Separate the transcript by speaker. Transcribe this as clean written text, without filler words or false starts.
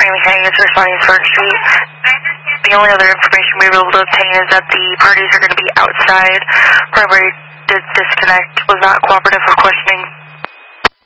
Speaker 1: Miami County is responding to Park Street. The only other information we were able to obtain is that the parties are going to be outside. Primary disconnect was not cooperative with questioning,